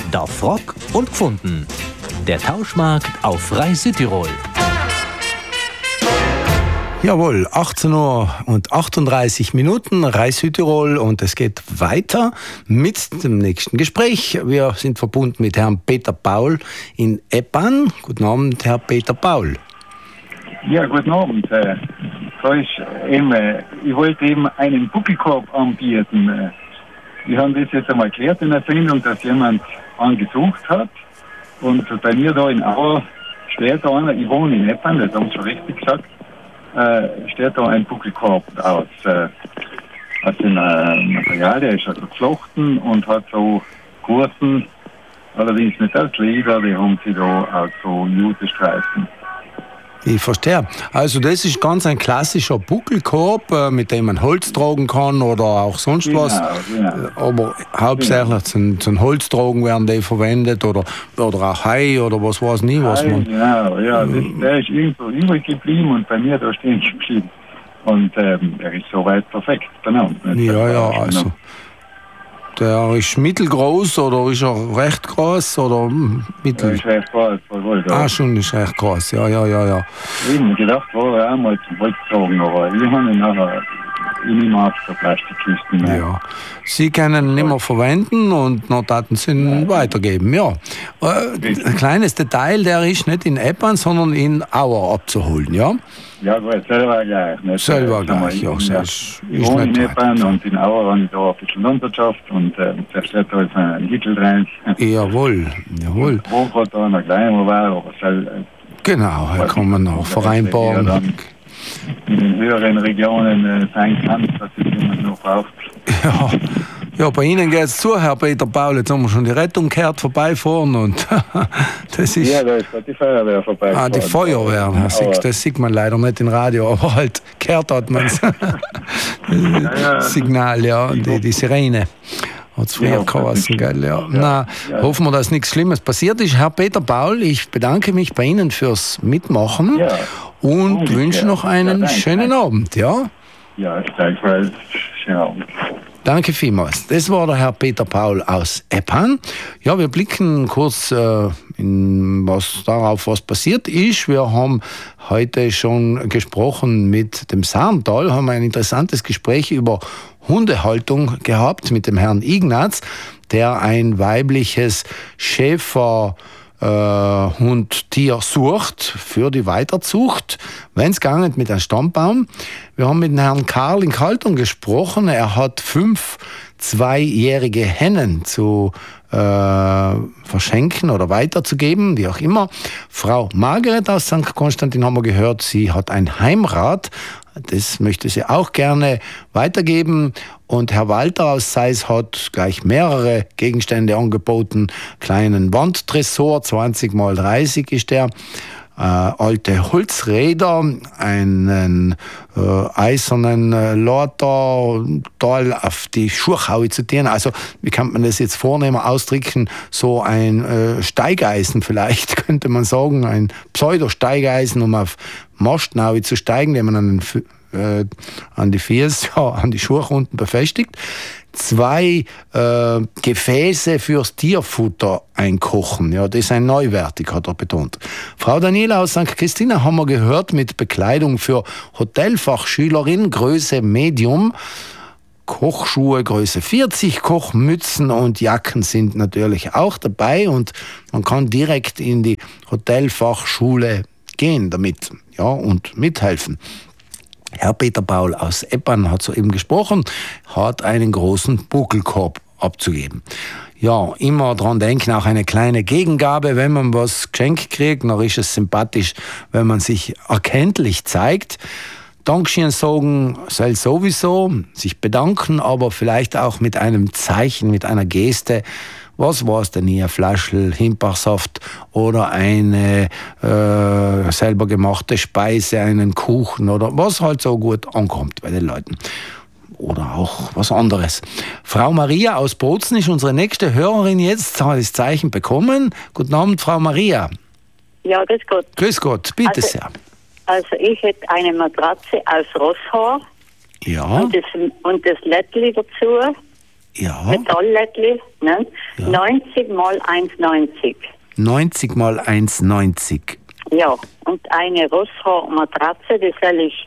Da Frock und Gfunden. Der Tauschmarkt auf Reis Südtirol. Jawohl, 18 Uhr und 38 Minuten, Reis Südtirol, und es geht weiter mit dem nächsten Gespräch. Wir sind verbunden mit Herrn Peter Paul in Eppan. Guten Abend, Herr Peter Paul. Ja, guten Abend. Ich wollte eben einen Buckelkorb anbieten. Wir haben das jetzt einmal erklärt in der Sendung, dass jemand angesucht hat. Und bei mir da in Auer steht da einer, ich wohne in Eppan, das haben Sie schon richtig gesagt, steht da ein Buckelkorb aus dem Material, der ist also geflochten und hat so Kursen, allerdings nicht aus Leder, die haben sie da aus so Jutestreifen. Ich verstehe. Also das ist ganz ein klassischer Buckelkorb, mit dem man Holz tragen kann oder auch sonst was. Genau. Aber hauptsächlich zum Holztragen werden die verwendet oder auch Hai oder was weiß nie, was man... Genau, ja, der ist irgendwo übrig geblieben und bei mir da stehen geblieben. Und er ist soweit perfekt benannt. Ja, also... Der ist mittelgroß oder ist er recht groß oder mittel? Der ist recht groß, schon ist recht groß, ja. Ich habe mir gedacht, war er auch mal zum Holz tragen, aber ich habe ihn nachher in auf der Plastikkisten. Ja. Sie können ihn nicht mehr verwenden und noch taten Sie ihn weitergeben, ja. Ein kleines Detail, der ist nicht in Eppan, sondern in Auer abzuholen, ja? Ja gut, selber gleich. Nicht? Selber gleich, ja. Ich wohne in Eppan und in Auer habe ich da ein bisschen Landwirtschaft und der steht da jetzt ein Hüttel rein. Jawohl. Hoch hat da noch kleiner war, aber genau, da kann man auch vereinbaren. In den höheren Regionen sein kann, dass es jemand noch braucht. Ja, bei Ihnen geht es zu, Herr Peter Paul. Jetzt haben wir schon die Rettung gehört vorbeifahren und das ist... Ja, da ist gerade die Feuerwehr vorbei. Die Feuerwehr, das sieht man leider nicht im Radio, aber halt gehört hat man das Signal, ja, die Sirene. Hat es früher geheißen, gell? Ja. Hoffen wir, dass nichts Schlimmes passiert ist. Herr Peter Paul, ich bedanke mich bei Ihnen fürs Mitmachen und wünsche noch einen schönen Abend, ja? Ja, gleichfalls. Schönen Abend. Danke vielmals. Das war der Herr Peter Paul aus Eppan. Ja, wir blicken kurz darauf, was passiert ist. Wir haben heute schon gesprochen mit dem Sarntal, haben ein interessantes Gespräch über Hundehaltung gehabt mit dem Herrn Ignaz, der ein weibliches Schäferhundtier sucht für die Weiterzucht, wenn es gegangen mit einem Stammbaum. Wir haben mit dem Herrn Karl in Kaltung gesprochen. Er hat 5 zweijährige Hennen zu verschenken oder weiterzugeben, wie auch immer. Frau Margaret aus St. Konstantin haben wir gehört, sie hat ein Heimrad. Das möchte sie auch gerne weitergeben. Und Herr Walter aus Seis hat gleich mehrere Gegenstände angeboten. Kleinen Wandtresor, 20x30 ist der. Alte Holzräder, einen eisernen Lader, Teil auf die Schuhhaue zu tun. Also, wie kann man das jetzt vornehmer ausdrücken? So ein Steigeisen vielleicht, könnte man sagen. Ein Pseudo-Steigeisen, um auf Mastnaue zu steigen, den man an die Füße, an die Schuhe unten befestigt. 2 Gefäße fürs Tierfutter einkochen. Ja, das ist ein neuwertig, hat er betont. Frau Daniela aus St. Christina haben wir gehört mit Bekleidung für Hotelfachschülerin, Größe Medium. Kochschuhe Größe 40, Kochmützen und Jacken sind natürlich auch dabei und man kann direkt in die Hotelfachschule gehen damit, ja, und mithelfen. Herr Peter Paul aus Eppan hat soeben gesprochen, hat einen großen Buckelkorb abzugeben. Ja, immer dran denken, auch eine kleine Gegengabe, wenn man was geschenkt kriegt, dann ist es sympathisch, wenn man sich erkenntlich zeigt. Dankeschön sagen soll sowieso, sich bedanken, aber vielleicht auch mit einem Zeichen, mit einer Geste. Was war es denn hier? Ein Flaschel Himpachsaft oder eine selber gemachte Speise, einen Kuchen oder was halt so gut ankommt bei den Leuten. Oder auch was anderes. Frau Maria aus Bozen ist unsere nächste Hörerin jetzt, hat das Zeichen bekommen. Guten Abend, Frau Maria. Ja, grüß Gott. Grüß Gott, bitte sehr. Also ich hätte eine Matratze aus Rosshaar. Ja. Und das Lättli dazu. Ja. Metalllättli, ne? Ja. 90 mal 1,90. 90 mal 1,90. Ja, und eine Rosshaarmatratze, die soll ich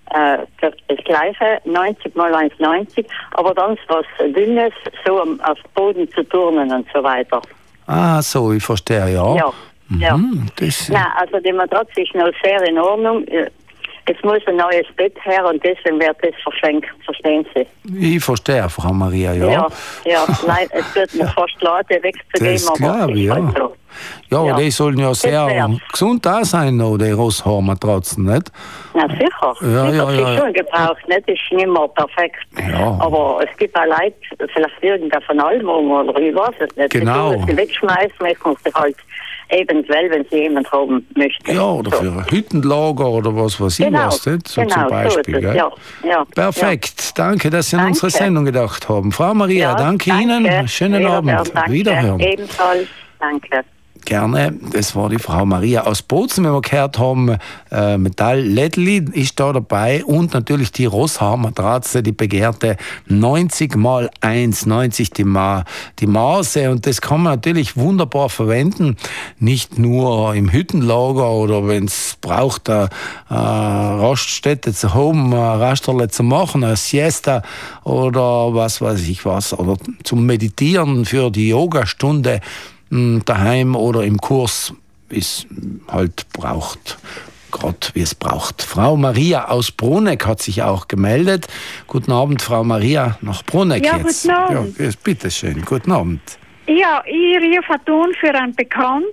das gleiche, 90 mal 1,90, aber dann was Dünnes, so auf Boden zu turnen und so weiter. Ah, so, ich verstehe, ja. Ja, ja. Das, Nein, also die Matratze ist noch sehr in Ordnung. Es muss ein neues Bett her und deswegen wird das verschenkt, verstehen Sie? ich verstehe, Frau Maria, ja. Ja, nein, es wird mir fast leid, wegzugeben, Das aber glaube ich, ist ja. halt so. Ja, Ja. die sollen ja sehr wär's. gesund da sein, noch, die Rosshaarmatratzen, nicht? Na sicher, Ja, sicher, ja, sie ja. ist schon gebraucht, nicht? Das ist nicht mehr perfekt. Ja. Aber es gibt auch Leute, vielleicht irgendeine Vernalmung oder ich weiß es nicht. Genau. Sie tun, sie wegschmeißen, möchten sie halt eventuell, wenn sie jemand haben möchte. Ja, oder so. für ein Hüttenlager oder was weiß ich Genau, was, nicht? So genau, zum Beispiel, so ist es, gell? ja. Perfekt, danke, dass Sie an Danke. unsere Sendung gedacht haben. Frau Maria, Ja, danke Ihnen, schönen Abend, Danke. Wiederhören. Ebenfalls, danke. Gerne, das war die Frau Maria aus Bozen, wenn wir gehört haben, Metall-Lädli ist da dabei und natürlich die Rosshaarmatratze, die begehrte 90 mal 1,90 die Maße, und das kann man natürlich wunderbar verwenden, nicht nur im Hüttenlager oder wenn es braucht, eine Raststätte zu haben, ein Rasterle zu machen, eine Siesta oder was weiß ich was, oder zum Meditieren für die Yogastunde daheim oder im Kurs, wie es halt braucht, gerade wie es braucht. Frau Maria aus Bruneck hat sich auch gemeldet. Guten Abend, Frau Maria, nach Bruneck Ja, jetzt. guten Abend. Ja, bitteschön, guten Abend. Ja, ich rufe an für einen Bekannten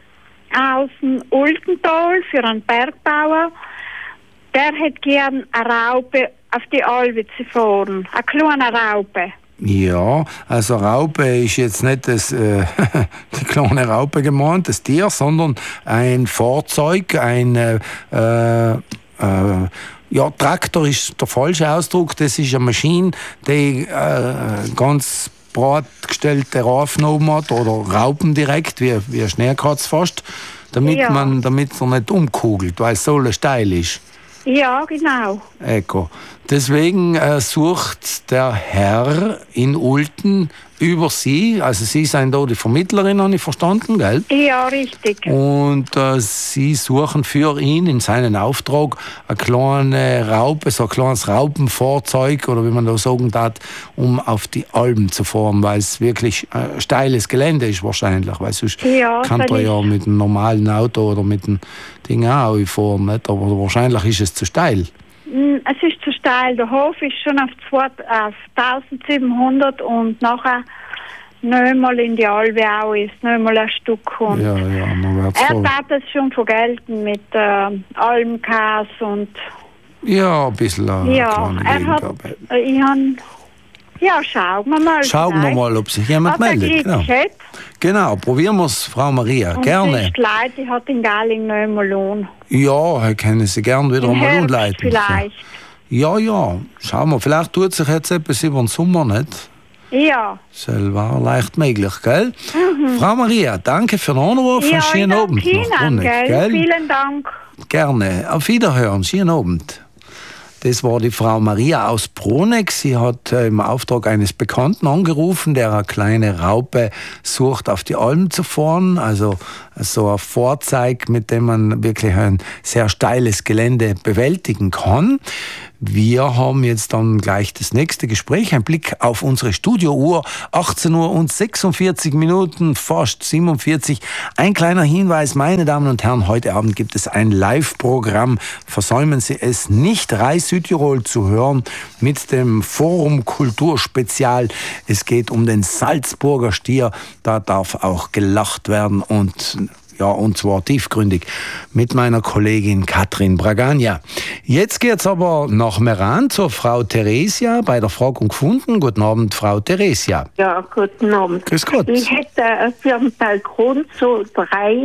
aus dem Ultental, für einen Bergbauer. Der hätte gern eine Raupe auf die Alpe zu fahren, eine kleine Raupe. Ja, also Raupe ist jetzt nicht die kleine Raupe gemeint, das Tier, sondern ein Fahrzeug, Traktor ist der falsche Ausdruck, das ist eine Maschine, die ganz breit gestellte Raufen oben hat oder Raupen direkt, wie ein Schneekatz fast, damit Ja. er nicht umkugelt, weil es so steil ist. Ja, genau. Ecco. Deswegen sucht der Herr in Ulten über Sie, also Sie sind da die Vermittlerin, habe ich verstanden, gell? Ja, richtig. Und Sie suchen für ihn in seinen Auftrag eine kleine Raupe, so ein kleines Raupenfahrzeug, oder wie man da sagen darf, um auf die Alpen zu fahren, weil es wirklich steiles Gelände ist wahrscheinlich, weil sonst Ja, kann soll er ich- ja mit einem normalen Auto oder mit dem Ding auch fahren, nicht? Aber wahrscheinlich ist es zu steil. Es ist zu steil. Der Hof ist schon auf 1700 und nachher nochmal in die Alpe auch ist, nochmal ein Stück. Und Ja, dann wird's er voll. darf das schon vergelten mit Almkas und Ja, ein bisschen eine ja, kleine er hat, Gegengabe. ich habe, ja, schauen wir mal. Schauen wir vielleicht. mal, ob sich jemand Was er meldet. Glück Genau. hat. Genau, probieren wir es, Frau Maria. Und Gerne. sonst Leute, die hat in Galing noch einmal Lohn. Ja, können Sie gern wieder Im einmal Herbst umleiten. vielleicht. Ja, schauen wir. Vielleicht tut sich jetzt etwas über den Sommer nicht. Ja. Das war leicht möglich, gell? Frau Maria, danke für den Anruf. Ja, und ich schönen danke Abend nach Ihnen, Bruneck, gell? Vielen Dank. Gerne. Auf Wiederhören. Schönen Abend. Das war die Frau Maria aus Bruneck. Sie hat im Auftrag eines Bekannten angerufen, der eine kleine Raupe sucht, auf die Alpen zu fahren. Also so ein Fahrzeug, mit dem man wirklich ein sehr steiles Gelände bewältigen kann. Wir haben jetzt dann gleich das nächste Gespräch. Ein Blick auf unsere Studiouhr. 18 Uhr und 46 Minuten, fast 47. Ein kleiner Hinweis, meine Damen und Herren, heute Abend gibt es ein Live-Programm. Versäumen Sie es nicht, Reis Südtirol zu hören mit dem Forum Kulturspezial. Es geht um den Salzburger Stier. Da darf auch gelacht werden und zwar tiefgründig mit meiner Kollegin Katrin Bragagna. Jetzt geht's aber nach Meran zur Frau Theresia bei der Frag und Gefunden. Guten Abend, Frau Theresia. Ja, guten Abend. Grüß Gott. Ich hätte für den Balkon so 3,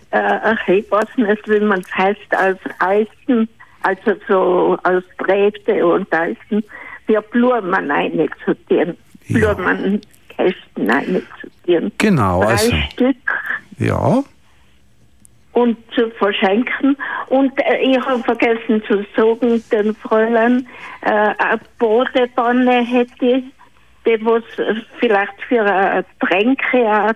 ich weiß nicht, wie man es heißt, aus Eisen, also so aus Drähte und Eisen, für Blumen einzutieren. Ja. Blumenkästen einzutieren. Genau, 3 also. Stück. Ja, Und zu verschenken. Und ich habe vergessen zu sagen, den Fräulein, eine Badewanne hätte ich, die was vielleicht für Tränke hat,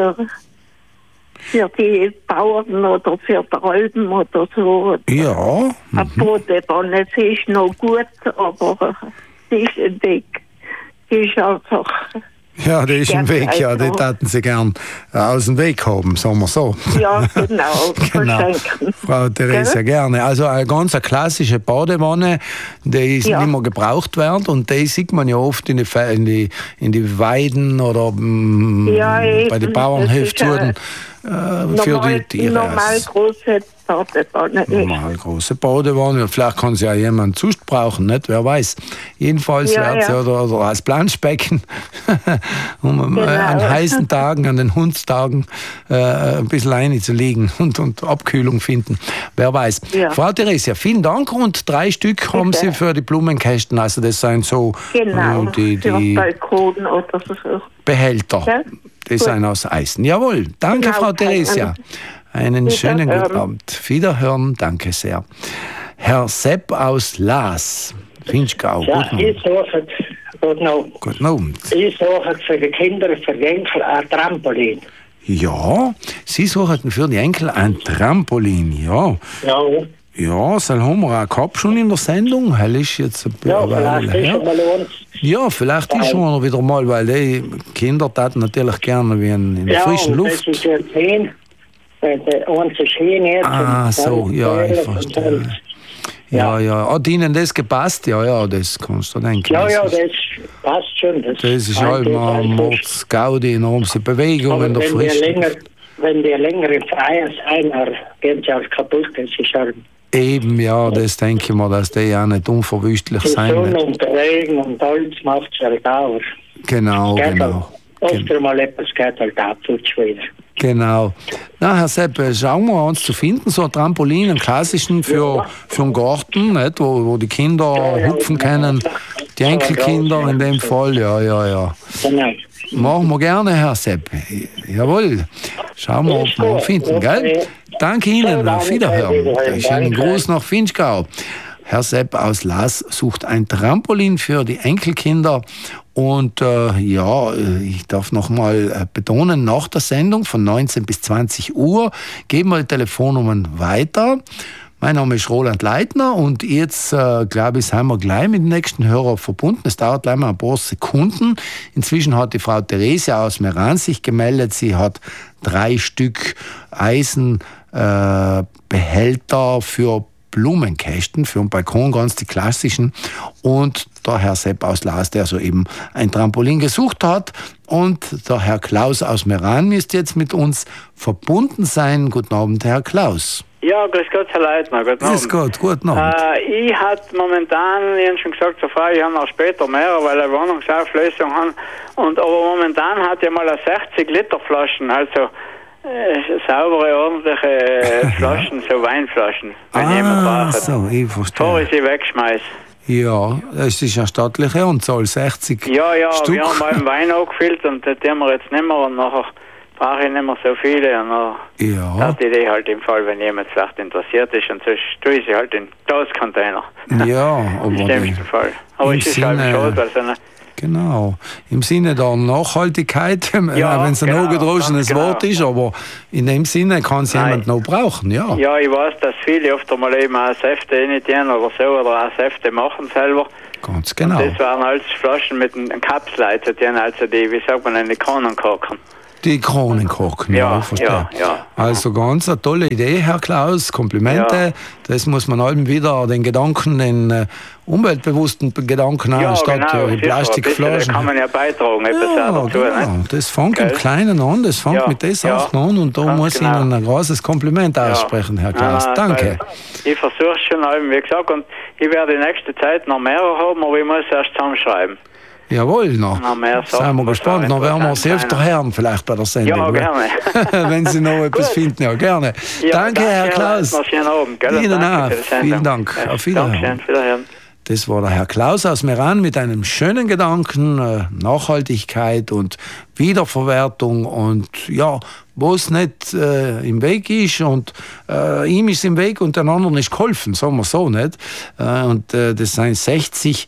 für die Bauern oder für die Alpen oder so. Ja. Eine Badewanne, sie ist noch gut, aber sie ist ein Weg. Die ist einfach... Ja, der ist im Weg, ja, den taten sie gern aus dem Weg haben, sagen wir so. Ja, genau. Genau. Frau Theresia, gerne. Also eine ganz klassische Badewanne, die nicht mehr gebraucht wird und die sieht man ja oft in die Weiden oder bei den Bauernhöfen für die Tiere. Normal große Badewanne. Normal große Badewanne. Vielleicht kann sie ja jemand sonst brauchen, nicht? Wer weiß. Jedenfalls wird sie oder als Planschbecken an heißen Tagen, an den Hundstagen ein bisschen reinzulegen und Abkühlung finden. Wer weiß. Ja. Frau Theresia, vielen Dank und 3 Stück haben Sie für die Blumenkästen. Also das sind so die Balkon oder so. Behälter. Ja? Die sind aus Eisen. Jawohl. Danke, Frau Theresia. Einen schönen guten Abend. Wiederhören. Danke sehr. Herr Sepp aus Laas, Finchgau. Ja, guten Abend. Ich suche für die Kinder, für die Enkel ein Trampolin. Ja, Sie suchen für die Enkel ein Trampolin, ja. Ja. Ja, das haben wir auch gehabt schon in der Sendung. Hell ist jetzt ein Weile her. Ja, vielleicht ist schon wieder mal, weil die Kinder taten natürlich gerne wie in der frischen Luft. Das ist ja 10, wenn sie schön jetzt. Ah, so, ja, ich verstehe. Ja. Hat Ihnen das gepasst? Ja, das kannst du denken. Ja, das passt schon. Das ist halt mal Gaudi, enorme Bewegung in der frischen Luft. Wenn die länger im Freien sein, dann gehen sie auch kaputt, das ist halt. Eben, ja, das denke ich mir, dass die auch nicht unverwüstlich sein werden. Die Sonne und der Regen und alles macht es halt auch. Genau. Oft mal etwas geht halt absolut schwer. Genau. Na, Herr Sepp, schauen wir uns zu finden, so ein Trampolin, einen klassischen für den Garten, nicht? Wo die Kinder hupfen können, die Enkelkinder in dem Fall, ja. Genau. Machen wir gerne, Herr Sepp. Jawohl. Schauen wir, ob wir finden, gell? Danke Ihnen, auf Wiederhören. Einen Gruß nach Finchgau. Herr Sepp aus Laas sucht ein Trampolin für die Enkelkinder. Und ich darf noch mal betonen, nach der Sendung von 19 bis 20 Uhr geben wir die Telefonnummern weiter. Mein Name ist Roland Leitner und jetzt, glaube ich, sind wir gleich mit dem nächsten Hörer verbunden. Es dauert gleich mal ein paar Sekunden. Inzwischen hat die Frau Theresia aus Meran sich gemeldet. Sie hat 3 Stück Eisenbehälter für Blumenkästen, für den Balkon, ganz die klassischen. Und der Herr Sepp aus Laas, der soeben ein Trampolin gesucht hat. Und der Herr Klaus aus Meran ist jetzt mit uns verbunden sein. Guten Abend, Herr Klaus. Ja, grüß Gott, Herr Leitner. Guten Abend. Grüß Gott, guten Abend. Ich hatte momentan, ich habe schon gesagt zur Frau, ich habe noch später mehr, weil ich Wohnungsauflösung habe. Aber momentan hat ich mal eine 60 Liter Flaschen, also saubere, ordentliche Flaschen, so Weinflaschen, wenn jemand braucht. So, ich verstehe. Bevor ich sie wegschmeiße. Ja, das ist eine stattliche Anzahl, 60 Ja, Stück. Wir haben mal einen Wein angefüllt und das haben wir jetzt nicht mehr und nachher brauche ich nicht mehr so viele und dann hat die Idee halt im Fall, wenn jemand vielleicht interessiert ist und sonst tue ich sie halt in Glascontainer. Ja, aber im schlimmsten Fall. Aber es ist halt schade, weil so eine Genau, im Sinne der Nachhaltigkeit, wenn es ein angedroschenes Wort ist, aber in dem Sinne kann es jemand noch brauchen, ja. Ja, ich weiß, dass viele oft einmal eben auch Säfte reinziehen oder so, oder auch Säfte machen selber. Ganz genau. Und das waren alles Flaschen mit einem Kapsel, also die, wie sagt man, die Kronenkorken. Die Kronenkorken, verstehe. Ja. Also ganz eine tolle Idee, Herr Klaus, Komplimente. Ja. Das muss man halt wieder den Gedanken, den umweltbewussten Gedanken anstatt die Plastikflaschen. Da kann man ja beitragen, etwas dazu. Genau. Das fängt im Kleinen an, das fängt mit den Sachen an und da muss ich Ihnen ein großes Kompliment aussprechen, Herr Klaus. Danke. Ich versuche schon, wie gesagt, und ich werde die nächste Zeit noch mehr haben, aber ich muss erst zusammenschreiben. Jawohl, noch. Seien wir gespannt. Noch werden wir uns öfter hören, vielleicht bei der Sendung. Ja, gerne. Wenn Sie noch etwas finden, ja, gerne. Ja, danke, Herr Klaus. Noch schönen Abend. Gell? Ihnen auch. Vielen Dank. Ja, auf Wiederhören. Das war der Herr Klaus aus Meran mit einem schönen Gedanken, Nachhaltigkeit und Wiederverwertung und ja, wo es nicht im Weg ist und ihm ist im Weg und den anderen ist geholfen, sagen wir so nicht. Und das sind 60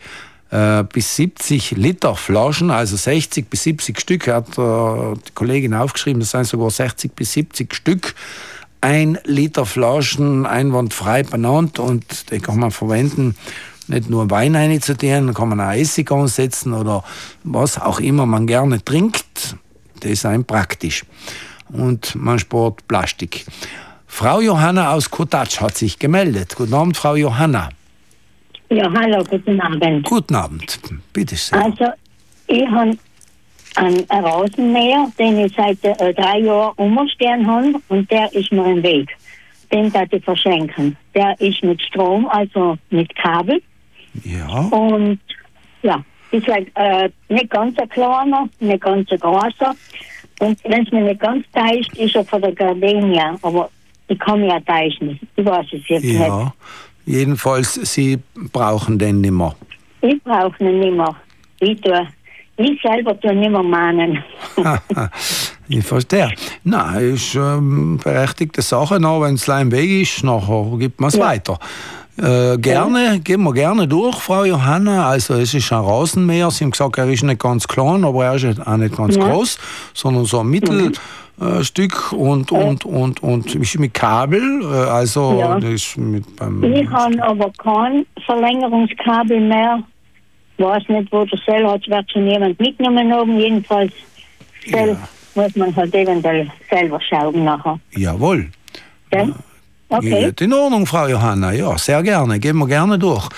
bis 70 Liter Flaschen, also 60 bis 70 Stück, hat die Kollegin aufgeschrieben, das sind sogar 60 bis 70 Stück. 1 Liter Flaschen einwandfrei benannt und die kann man verwenden, nicht nur Wein reinzutun, kann man auch Essig ansetzen oder was auch immer man gerne trinkt. Das ist ein praktisch. Und man spart Plastik. Frau Johanna aus Kurtatsch hat sich gemeldet. Guten Abend, Frau Johanna. Ja, hallo, guten Abend. Guten Abend, bitte sehr. Also, ich habe einen Rasenmäher, den ich seit 3 Jahren umstehen habe und der ist mir im Weg. Den werde ich verschenken. Der ist mit Strom, also mit Kabel. Ja. Und ja, ist halt nicht ganz ein kleiner, nicht ganz ein großer. Und wenn es mir nicht ganz täuscht, ist er von der Gardenia. Aber ich kann mich ja täuschen. Ich weiß es jetzt nicht. Ja, jedenfalls, Sie brauchen den nicht mehr. Ich brauche ihn nicht mehr. Ich selber tue nicht mehr mahnen. Ich verstehe. Nein, ist berechtigte Sache. Wenn es im Weg ist, nachher gibt man es weiter. Gehen wir gerne durch, Frau Johanna. Also es ist ein Rasenmäher. Sie haben gesagt, er ist nicht ganz klein, aber er ist auch nicht ganz groß, sondern so ein Mittelstück und ist mit Kabel. Also das ist mit beim. Ich habe aber kein Verlängerungskabel mehr. Ich weiß nicht, wo der Cell hat, wird schon jemand mitgenommen haben. Jedenfalls muss man halt eventuell selber schauen nachher. Jawohl. Ja? Okay. In Ordnung, Frau Johanna. Ja, sehr gerne. Gehen wir gerne durch.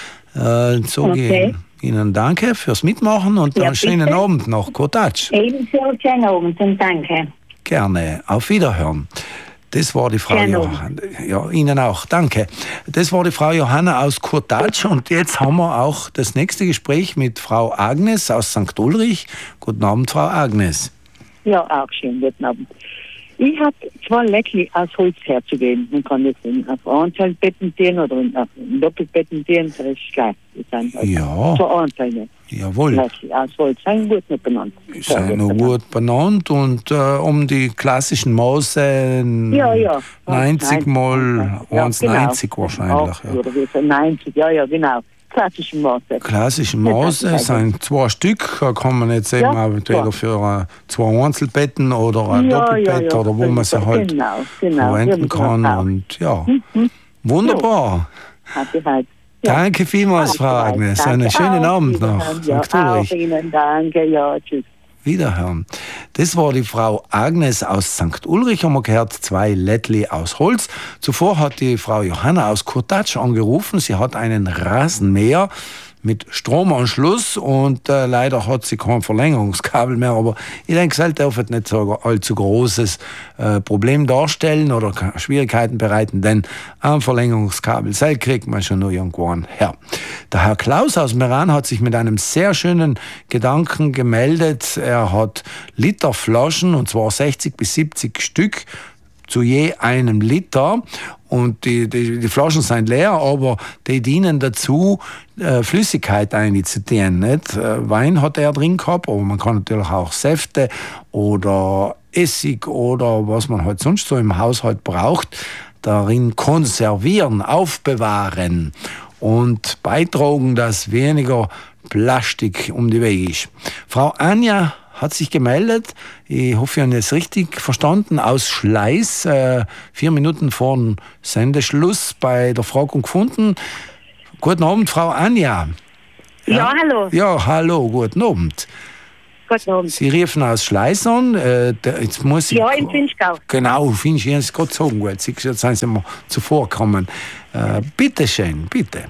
Ihnen danke fürs Mitmachen und einen schönen Abend noch. Kurtatsch. Ebenso, schönen Abend und danke. Gerne. Auf Wiederhören. Das war die Frau Johanna. Ja, Ihnen auch. Danke. Das war die Frau Johanna aus Kurtatsch und jetzt haben wir auch das nächste Gespräch mit Frau Agnes aus St. Ulrich. Guten Abend, Frau Agnes. Ja, auch schön. Guten Abend. Ich habe 2 Leckli aus Holz herzugeben. Man kann das auf Einzelbetten gehen oder auf Doppelbetten gehen, das ist gleich. Das sind ja. 2 Einzelne. Jawohl. Leckli aus Holz, sind gut nicht benannt. Sind noch gut benannt und um die klassischen Maße 90 mal 1,90 wahrscheinlich. Ja. Oder wie so 90, ja, genau. Klassische Maße. Klassische Maße sind 2 Stück. Da kann man jetzt eben auch entweder für 2 Einzelbetten oder ein Doppelbett oder wo man sie halt verwenden kann. Und ja, wunderbar. Danke vielmals, Frau Agnes. Einen schönen Abend noch. Auch Ihnen danke. Ja, tschüss. Wiederhören. Das war die Frau Agnes aus St. Ulrich, haben wir gehört, 2 Lettli aus Holz. Zuvor hat die Frau Johanna aus Kurtatsch angerufen. Sie hat einen Rasenmäher mit Stromanschluss und leider hat sie kein Verlängerungskabel mehr, aber ich denke, das darf nicht so ein allzu großes Problem darstellen oder Schwierigkeiten bereiten, denn ein Verlängerungskabel, das kriegt man schon noch irgendwann her. Der Herr Klaus aus Meran hat sich mit einem sehr schönen Gedanken gemeldet. Er hat Literflaschen, und zwar 60 bis 70 Stück, zu je einem Liter. Und die Flaschen sind leer, aber die dienen dazu, Flüssigkeit einzutun. Wein hat er drin gehabt, aber man kann natürlich auch Säfte oder Essig oder was man halt sonst so im Haushalt braucht, darin konservieren, aufbewahren und beitragen, dass weniger Plastik um die Wege ist. Frau Anja hat sich gemeldet, ich hoffe, ich habe es richtig verstanden, aus Schleiß, 4 Minuten vor dem Sendeschluss bei der Frage gefunden. Guten Abend, Frau Anja. Ja, hallo. Ja, hallo, guten Abend. Guten Abend. Sie riefen aus Schleiß an. Jetzt muss ich im Finchgau. Genau, Finch, ich habe es gerade sagen wollen. Jetzt sind Sie mir zuvor gekommen. Bitte schön, bitte.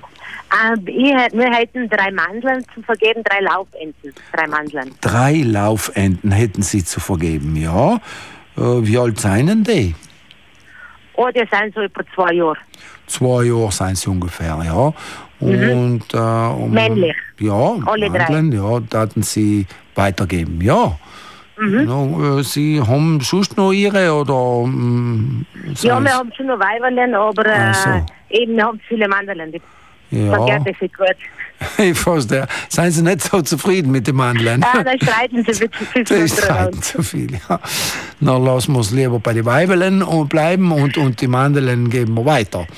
Wir hätten 3 Mandeln zu vergeben, 3 Laufenten. 3 Mandeln. 3 Laufenten hätten Sie zu vergeben, ja. Wie alt seien die? Oh, die sind so über 2 Jahre. 2 Jahre sind sie ungefähr, ja. Und, männlich. Ja, alle Mandeln, 3. ja, daten Sie weitergeben, ja. No, Sie haben sonst noch Ihre oder? Ja, wir haben schon noch Weiberlen, aber eben, wir haben viele Mandeln. Ja. Ich verstehe. Seien Sie nicht so zufrieden mit den Mandeln? Da streiten Sie bitte viel. Da streiten zu viel, ja. Na, lassen wir es lieber bei den Weibeln bleiben und die Mandeln geben wir weiter.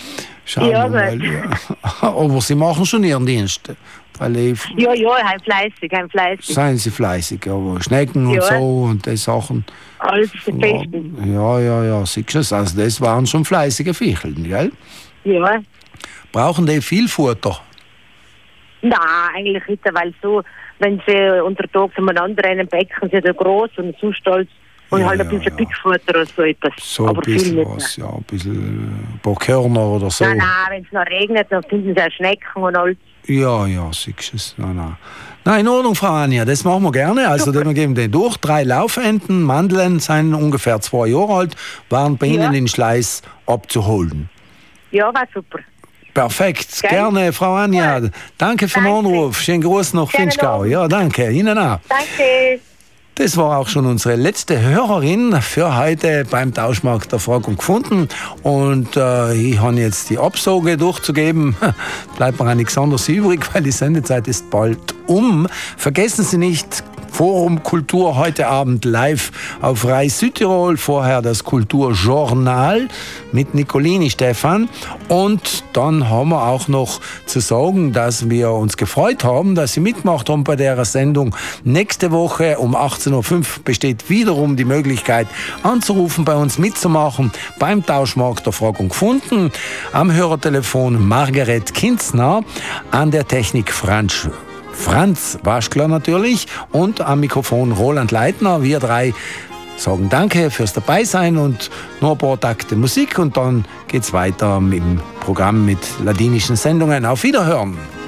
Schauen Ja, wir mal. Ja. Aber Sie machen schon Ihren Dienst. Ja, heim fleißig. Seien Sie fleißig, aber Schnecken und Ja. so und die Sachen. Alles zu fechten. Ja, siehst du es. Also das waren schon fleißige Viecheln, gell? Ja. Brauchen die viel Futter? Nein, eigentlich nicht, weil so, wenn sie unter Tag umeinander rennen, Becken sind ja groß und so stolz und halt ein bisschen Pickfutter oder so etwas. So aber ein bisschen viel was, nicht. ja, ein bisschen ein paar Körner oder so. Nein, wenn es noch regnet, dann finden sie auch Schnecken und alles. Ja, siehst du es. Nein, in Ordnung, Frau Anja, das machen wir gerne. Also, wir geben den durch. 3 Laufenten, Mandeln, sind ungefähr 2 Jahre alt, waren bei Ihnen in Schleiß abzuholen. Ja, war super. Perfekt, Gell? gerne, Frau Anja. Danke für den Anruf. Schönen Gruß nach Gerne Finchgau. noch. Ja, danke. Ihnen auch. Danke. Das war auch schon unsere letzte Hörerin für heute beim Tauschmarkt der Frag und Gefunden. Und ich habe jetzt die Absage durchzugeben. Bleibt mir auch nichts anderes übrig, weil die Sendezeit ist bald um. Vergessen Sie nicht, Forum Kultur heute Abend live auf Reis Südtirol. Vorher das Kulturjournal mit Nicolini Stefan. Und dann haben wir auch noch zu sagen, dass wir uns gefreut haben, dass Sie mitgemacht haben bei der Sendung. Nächste Woche um 18:05 Uhr besteht wiederum die Möglichkeit anzurufen, bei uns mitzumachen beim Tauschmarkt der Frag und Gefunden. Am Hörertelefon Margaret Kinzner, an der Technik Franz Waschkler natürlich und am Mikrofon Roland Leitner. Wir 3 sagen Danke fürs Dabeisein und noch ein paar Takte Musik und dann geht's weiter mit dem Programm mit ladinischen Sendungen. Auf Wiederhören!